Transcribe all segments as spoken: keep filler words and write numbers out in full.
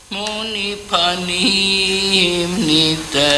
Μουνι πανύμνητε.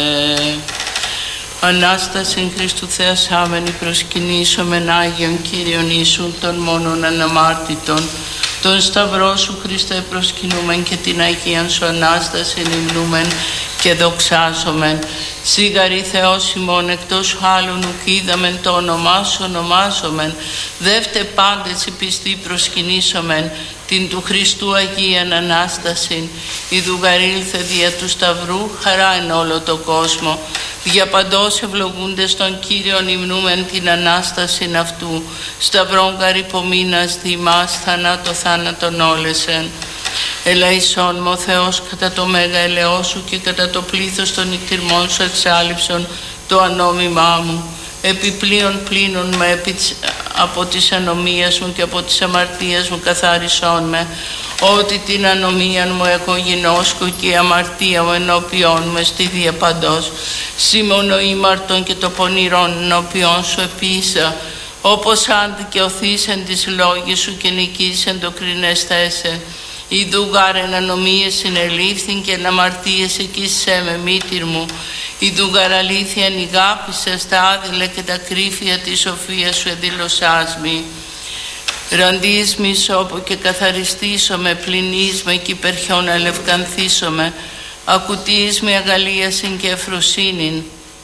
Ανάσταση Χριστού Θεασάμενη προσκυνήσομεν Άγιον Κύριον Ιησούν των μόνον αναμάρτητων. Τον Σταυρό Σου Χριστέ προσκυνούμεν και την Αγίαν Σου Ανάσταση υμνούμεν και δοξάζομεν. Σίγαρη Θεός ημών εκτός Σου άλλον ουκ είδαμεν, το όνομά Σου ονομάζομεν. Δεύτε πάντες η πιστή προσκυνήσομεν την του Χριστού Αγίαν Ανάστασιν. Η δουγαρήλθε δια του Σταυρού χαρά εν όλο το κόσμο. Για παντός ευλογούντες τον Κύριον υμνούμεν την Ανάστασιν αυτού. Σταυρόν καρυπομείνας διημάς θανάτω θάνατον όλεσεν. Ελαϊσόν μο Θεός κατά το μέγα ελαιό Σου και κατά το πλήθος των νυχτηρμών Σου εξάλληψον το ανόμημά μου. Επιπλέον πλήνων με επί, από της ανομίας μου και από της αμαρτίας μου καθάρισόν με, ότι την ανομία μου εγώ γινώσκω και η αμαρτία μου ενώπιόν μου εστίδια παντός. Σήμωνο ήμαρτον και το πονηρόν ενώπιόν Σου επίησα, όπως αν δικαιωθείς εν τις λόγες Σου και νικείς εν το κρινεστέσαι. Ιδού γάρεν ανομίες συνελήφθην και εν αμαρτίες εκείσαι με μήτυρ μου. Ιδού γαρ αλήθεια νηγάπησες τα άδειλα και τα κρύφια της σοφίας Σου εδήλωσάς μη. Ραντείς μη σώπο και καθαριστήσομαι, πληνείς με κι υπερχιόν αλευκανθήσομαι. Ακουτείς με αγαλίασιν και ευφροσύνην.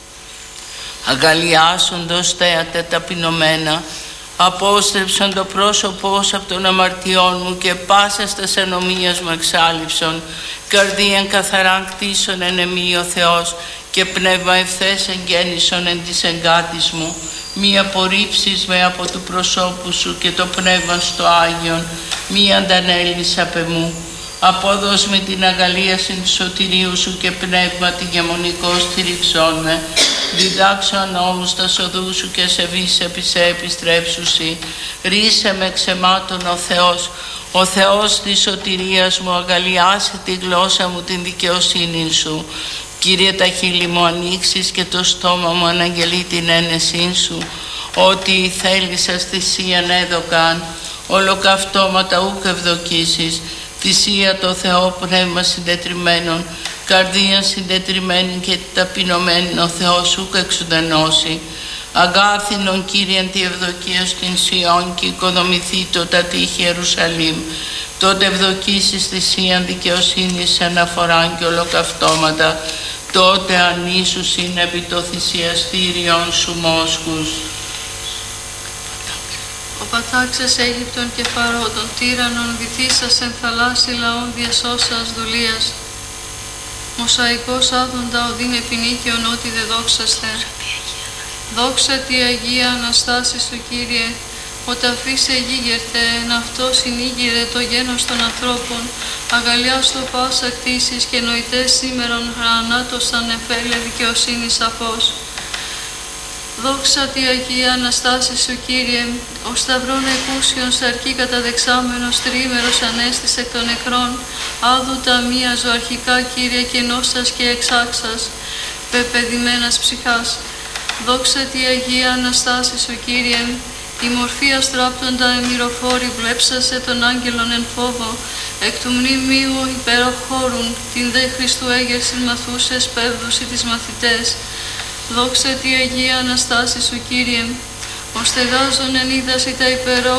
Αγαλιάσοντος θέατε ταπεινωμένα. Απόστρεψαν το πρόσωπό Σου από των αμαρτιών μου και πάσας τας ανομίας μου εξάλληψον. Καρδίαν καθαράν κτίσον εν εμεί ο Θεός και πνεύμα ευθές εγγέννησον εν της εγκάτης μου. Μη απορρίψεις με από του προσώπου Σου και το πνεύμα στο Άγιον. Μη αντανέλεις απ' εμού. Απόδος με την αγαλίαση του σωτηρίου Σου και πνεύμα τη γεμονικό στηριξόν με. Διδάξω νόμους τα σοδού Σου και σε βείς επί σε επιστρέψουσι. Ρίσε με ξεμάτων ο Θεός. Ο Θεός της σωτηρίας μου αγαλιάσε τη γλώσσα μου την δικαιοσύνη Σου. Κύριε, τα χείλη μου ανοίξεις και το στόμα μου αναγγελεί την ένεσή Σου. Ό,τι θέλησας θυσίαν έδωκαν, ολοκαυτώματα ούκ ευδοκίσεις. Θυσία το Θεό πνεύμα συντετριμένων, καρδία συντετριμένη και ταπεινωμένη ο Θεός ούκ εξουδενώσει. Αγάθινον Κύριε τη ευδοκία στην Σιών και οικοδομηθεί το τα τείχη Ιερουσαλήμ. Τότε ευδοκίσεις θυσίαν δικαιοσύνης αναφοράν και ολοκαυτώματα. Τότε ανήσους είναι επί το θυσιαστήριον Σου μόσχους. Ο πατάξες Αίγυπτον και Φαρώ των τύραννων βυθίσας εν θαλάσσι λαών διασώσας δουλείας. Μοσαϊκός άδοντα οδύν επινίκαιον ότι δε δόξαστε. Δόξα τη Αγία Αναστάση Σου Κύριε, ο ταφής εγίγερτε εν αυτό συνήγηρε το γένος των ανθρώπων, αγαλιά στο πάσα κτήσεις και νοητές σήμερον ανάτωσαν εφέλε δικαιοσύνη σαφώς. Δόξα τη Αγία Αναστάση Σου Κύριε, ο σταυρόν εκούσιον σαρκή καταδεξάμενος τρίμερος ανέστης εκ των νεκρών, άδου τα μία ζωαρχικά Κύριε και νόσας και εξάξας, πεπαιδημένας ψυχάς. Δόξα τη Αγία Αναστάση Σου Κύριε, η μορφή αστράπτοντα εμμυροφόρη βλέψασε τον άγγελον εν φόβο, εκ του μνημείου υπεροχώρουν, την δε Χριστού έγερσιν μαθούσες πέβδουσι τις μαθητές. Δόξα τη Αγία Αναστάση Σου Κύριε, ο στεγάζων εν είδαση τα υπερό